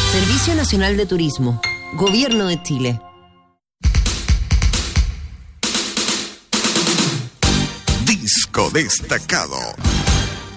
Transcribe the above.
Servicio Nacional de Turismo. Gobierno de Chile. Disco destacado.